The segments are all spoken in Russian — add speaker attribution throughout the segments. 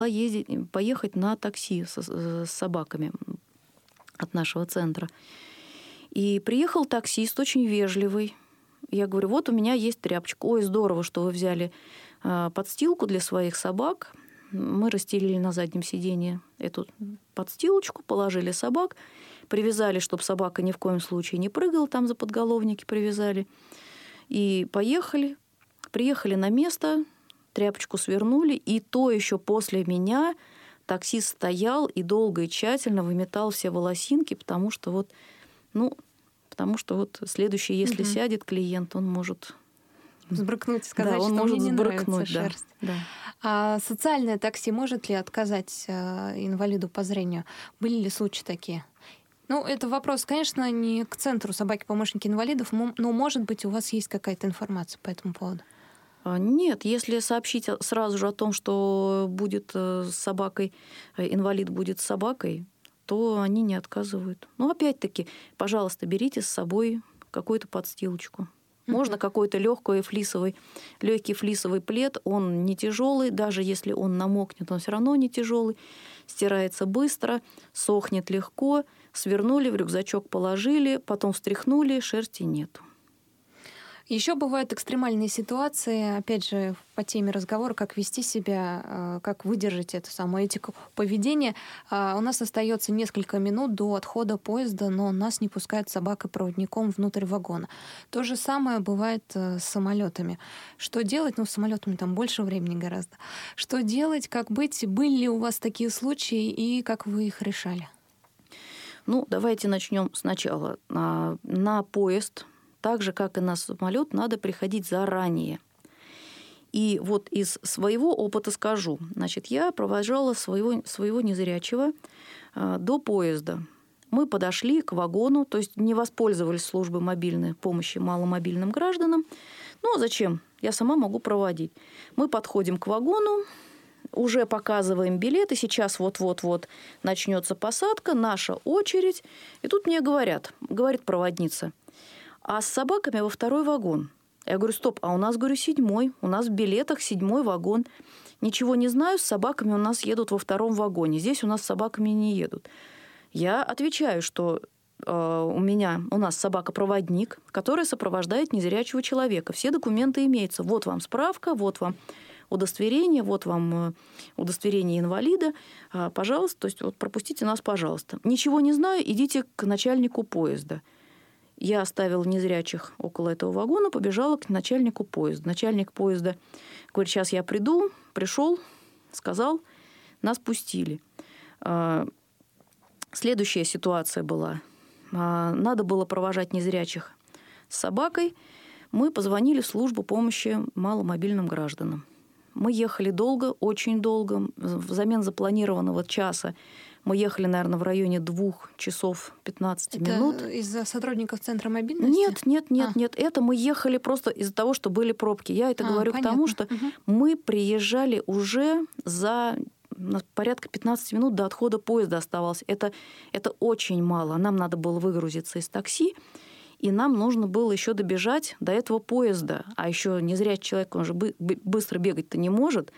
Speaker 1: поехать на такси с собаками от нашего центра. И приехал таксист, очень вежливый. Я говорю, вот у меня есть тряпочка. Ой, здорово, что вы взяли подстилку для своих собак. Мы расстелили на заднем сиденье эту подстилочку, положили собак, привязали, чтобы собака ни в коем случае не прыгала, там за подголовники привязали. И поехали. Приехали на место, тряпочку свернули, и то еще после меня таксист стоял и долго и тщательно выметал все волосинки, потому что следующий, если сядет клиент, он может...
Speaker 2: Сбрыкнуть и сказать,
Speaker 1: он
Speaker 2: что
Speaker 1: может
Speaker 2: мне не
Speaker 1: сбрыкнуть,
Speaker 2: нравится шерсть.
Speaker 1: Да.
Speaker 2: А социальное такси может ли отказать инвалиду по зрению? Были ли случаи такие? Это вопрос, конечно, не к центру собаки-помощники инвалидов, но, может быть, у вас есть какая-то информация по этому поводу?
Speaker 1: Нет, если сообщить сразу же о том, что будет с собакой, инвалид будет с собакой, то они не отказывают. Опять-таки, пожалуйста, берите с собой какую-то подстилочку. Можно какой-то легкий флисовый плед, он не тяжелый, даже если он намокнет, он все равно не тяжелый, стирается быстро, сохнет легко, свернули, в рюкзачок положили, потом встряхнули, шерсти нету.
Speaker 2: Еще бывают экстремальные ситуации, опять же, по теме разговора, как вести себя, как выдержать эту самую этику поведения. У нас остается несколько минут до отхода поезда, но нас не пускает собака-проводником внутрь вагона. То же самое бывает с самолетами. Что делать? С самолетами там больше времени гораздо. Что делать, как быть? Были ли у вас такие случаи и как вы их решали?
Speaker 1: Давайте начнем сначала. На поезд, так же, как и на самолет, надо приходить заранее. И вот из своего опыта скажу. Я провожала своего незрячего до поезда. Мы подошли к вагону, то есть не воспользовались службой мобильной помощи маломобильным гражданам. Зачем? Я сама могу проводить. Мы подходим к вагону, уже показываем билеты, сейчас вот-вот-вот начнется посадка, наша очередь. И тут мне говорит проводница, а с собаками во второй вагон. Я говорю, стоп, а у нас, 7-й, у нас в билетах 7-й вагон. Ничего не знаю, с собаками у нас едут во втором вагоне, здесь у нас с собаками не едут. Я отвечаю, что у нас собака-проводник, которая сопровождает незрячего человека. Все документы имеются. Вот вам справка, вот вам удостоверение, вот вам удостоверение инвалида. Пожалуйста, то есть пропустите нас, пожалуйста. Ничего не знаю, идите к начальнику поезда. Я оставила незрячих около этого вагона, побежала к начальнику поезда. Начальник поезда говорит, сейчас я приду. Пришел, сказал, нас пустили. Следующая ситуация была. Надо было провожать незрячих с собакой. Мы позвонили в службу помощи маломобильным гражданам. Мы ехали долго, очень долго. Взамен запланированного часа мы ехали, наверное, в районе 2 часов 15 минут.
Speaker 2: Это из-за сотрудников Центра мобильности?
Speaker 1: Нет. Это мы ехали просто из-за того, что были пробки. Я это говорю понятно. К тому, что мы приезжали уже за порядка 15 минут до отхода поезда оставалось. Это очень мало. Нам надо было выгрузиться из такси, и нам нужно было еще добежать до этого поезда. А еще незрячий человек, он же быстро бегать-то не может.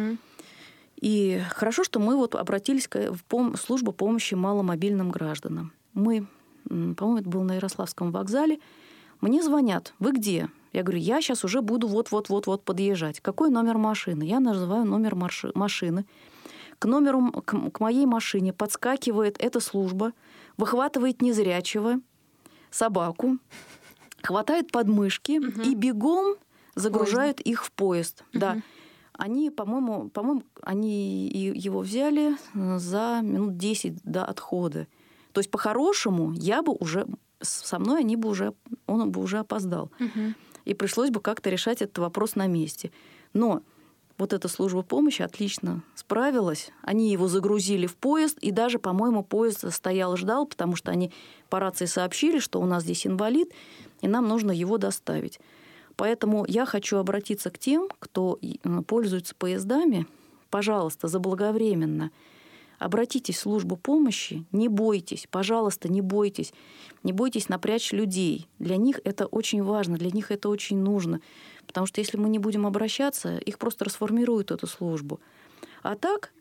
Speaker 1: И хорошо, что мы обратились в службу помощи маломобильным гражданам. Мы, по-моему, это было на Ярославском вокзале. Мне звонят, вы где? Я говорю, я сейчас уже буду вот-вот-вот подъезжать. Какой номер машины? Я называю номер машины. К моей машине подскакивает эта служба, выхватывает незрячего, собаку, хватает подмышки и бегом загружают их в поезд. Да. Они, по-моему, они его взяли за минут 10 до отхода. То есть, по-хорошему, он бы уже опоздал. И пришлось бы как-то решать этот вопрос на месте. Но вот эта служба помощи отлично справилась. Они его загрузили в поезд, и даже, по-моему, поезд стоял, ждал, потому что они по рации сообщили, что у нас здесь инвалид, и нам нужно его доставить. Поэтому я хочу обратиться к тем, кто пользуется поездами. Пожалуйста, заблаговременно обратитесь в службу помощи, не бойтесь, пожалуйста, не бойтесь. Не бойтесь напрячь людей. Для них это очень важно, для них это очень нужно. Потому что если мы не будем обращаться, их просто расформируют, эту службу. А так,